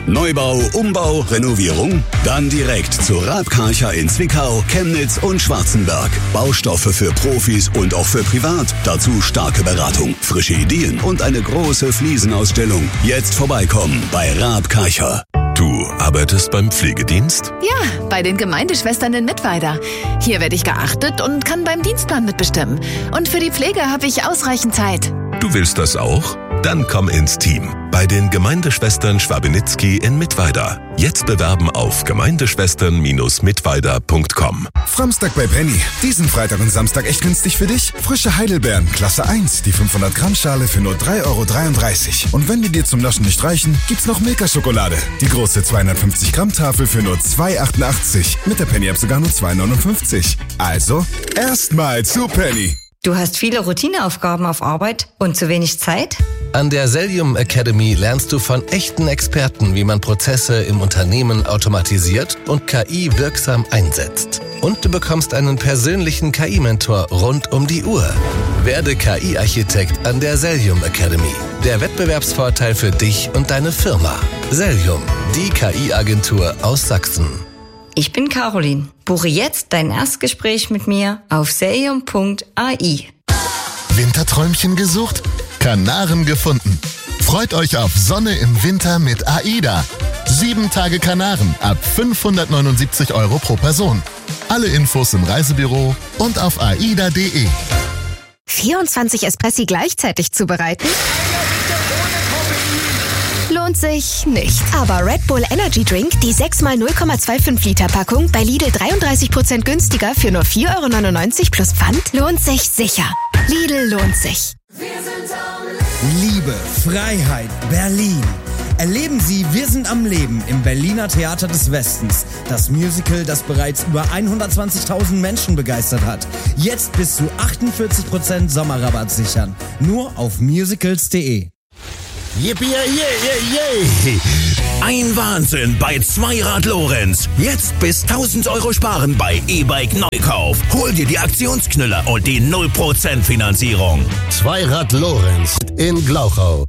Neubau, Umbau, Renovierung? Dann direkt zu Raab Karcher in Zwickau, Chemnitz und Schwarzenberg. Baustoffe für Profis und auch für privat. Dazu starke Beratung, frische Ideen und eine große Fliesenausstellung. Jetzt vorbeikommen bei Raab Karcher. Du arbeitest beim Pflegedienst? Ja, bei den Gemeindeschwestern in Mittweida. Hier werde ich geachtet und kann beim Dienstplan mitbestimmen. Und für die Pflege habe ich ausreichend Zeit. Du willst das auch? Dann komm ins Team. Bei den Gemeindeschwestern Schwabenitzky in Mittweida. Jetzt bewerben auf gemeindeschwestern-mittweida.com. Framstag bei Penny. Diesen Freitag und Samstag echt günstig für dich? Frische Heidelbeeren, Klasse 1, die 500 Gramm Schale für nur 3,33 €. Und wenn die dir zum Naschen nicht reichen, gibt's noch Milka-Schokolade. Die große 250 Gramm Tafel für nur 2,88 €. Mit der Penny-App sogar nur 2,59 €. Also, erstmal zu Penny. Du hast viele Routineaufgaben auf Arbeit und zu wenig Zeit? An der Sellium Academy lernst du von echten Experten, wie man Prozesse im Unternehmen automatisiert und KI wirksam einsetzt. Und du bekommst einen persönlichen KI-Mentor rund um die Uhr. Werde KI-Architekt an der Sellium Academy. Der Wettbewerbsvorteil für dich und deine Firma. Sellium, die KI-Agentur aus Sachsen. Ich bin Caroline. Buche jetzt dein Erstgespräch mit mir auf sellium.ai. Winterträumchen gesucht? Kanaren gefunden. Freut euch auf Sonne im Winter mit AIDA. 7 Tage Kanaren ab 579 € pro Person. Alle Infos im Reisebüro und auf aida.de. 24 Espressi gleichzeitig zubereiten? Lohnt sich nicht. Aber Red Bull Energy Drink, die 6x 0,25 Liter Packung, bei Lidl 33% günstiger für nur 4,99 € plus Pfand, lohnt sich sicher. Lidl lohnt sich. Liebe, Freiheit, Berlin. Erleben Sie Wir sind am Leben im Berliner Theater des Westens. Das Musical, das bereits über 120.000 Menschen begeistert hat. Jetzt bis zu 48% Sommerrabatt sichern. Nur auf musicals.de. Yippie, yay. Ein Wahnsinn bei Zweirad Lorenz. Jetzt bis 1.000 € sparen bei E-Bike Neukauf. Hol dir die Aktionsknüller und die 0% Finanzierung. Zweirad Lorenz in Glauchau.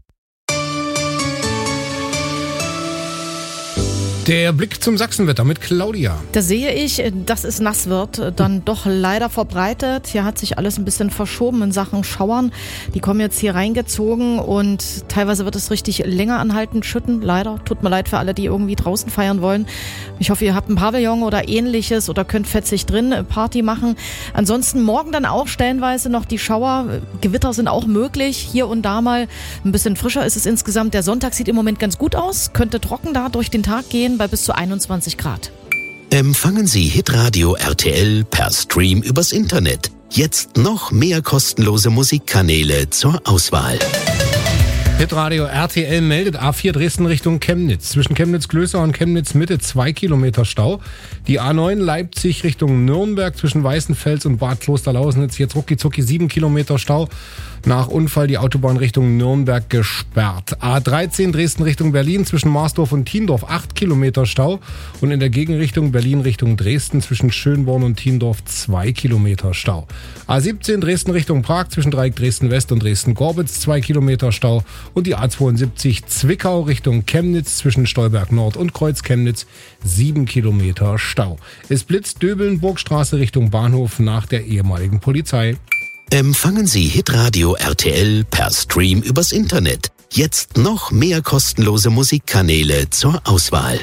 Der Blick zum Sachsenwetter mit Claudia. Da sehe ich, dass es nass wird, dann doch leider verbreitet. Hier hat sich alles ein bisschen verschoben in Sachen Schauern. Die kommen jetzt hier reingezogen und teilweise wird es richtig länger anhaltend schütten. Leider, tut mir leid für alle, die irgendwie draußen feiern wollen. Ich hoffe, ihr habt ein Pavillon oder ähnliches oder könnt fetzig drin Party machen. Ansonsten morgen dann auch stellenweise noch die Schauer. Gewitter sind auch möglich, hier und da mal. Ein bisschen frischer ist es insgesamt. Der Sonntag sieht im Moment ganz gut aus, könnte trocken da durch den Tag gehen bei bis zu 21 Grad. Empfangen Sie Hitradio RTL per Stream übers Internet. Jetzt noch mehr kostenlose Musikkanäle zur Auswahl. Hitradio RTL meldet A4 Dresden Richtung Chemnitz. Zwischen Chemnitz-Klößer und Chemnitz-Mitte 2 Kilometer Stau. Die A9 Leipzig Richtung Nürnberg zwischen Weißenfels und Bad Klosterlausnitz. Jetzt rucki-zucki 7 Kilometer Stau. Nach Unfall die Autobahn Richtung Nürnberg gesperrt. A13 Dresden Richtung Berlin zwischen Marsdorf und Thiendorf 8 Kilometer Stau. Und in der Gegenrichtung Berlin Richtung Dresden zwischen Schönborn und Thiendorf 2 Kilometer Stau. A17 Dresden Richtung Prag zwischen Dreieck Dresden West und Dresden-Gorbitz 2 Kilometer Stau. Und die A72 Zwickau Richtung Chemnitz zwischen Stolberg Nord und Kreuz Chemnitz 7 Kilometer Stau. Es blitzt Döbeln Burgstraße Richtung Bahnhof nach der ehemaligen Polizei. Empfangen Sie Hitradio RTL per Stream übers Internet. Jetzt noch mehr kostenlose Musikkanäle zur Auswahl.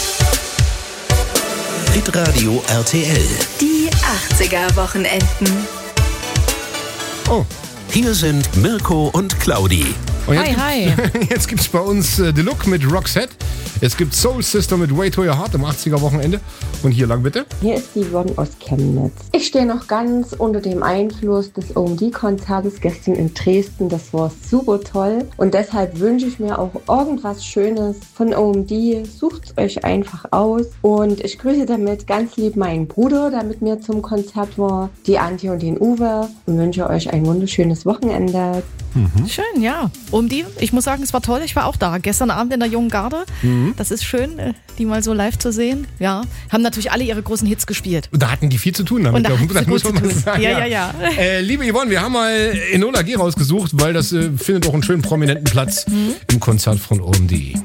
Hitradio RTL. Die 80er-Wochenenden. Oh, hier sind Mirko und Claudi. Und hi. Jetzt gibt's bei uns The Look mit Roxette. Es gibt Soul Sister mit Way to Your Heart im 80er-Wochenende. Und hier lang bitte. Hier ist die Yvonne aus Chemnitz. Ich stehe noch ganz unter dem Einfluss des OMD-Konzertes gestern in Dresden. Das war super toll. Und deshalb wünsche ich mir auch irgendwas Schönes von OMD. Sucht euch einfach aus. Und ich grüße damit ganz lieb meinen Bruder, der mit mir zum Konzert war, die Antje und den Uwe. Und wünsche euch ein wunderschönes Wochenende. Schön, ja. OMD, ich muss sagen, es war toll. Ich war auch da. Gestern Abend in der Jungen Garde. Das ist schön, die mal so live zu sehen. Ja, haben natürlich alle ihre großen Hits gespielt. Da hatten die viel zu tun damit. Das muss man mal sagen. Ja. Liebe Yvonne, wir haben mal Enola G rausgesucht, weil das findet auch einen schönen prominenten Platz im Konzert von OMD.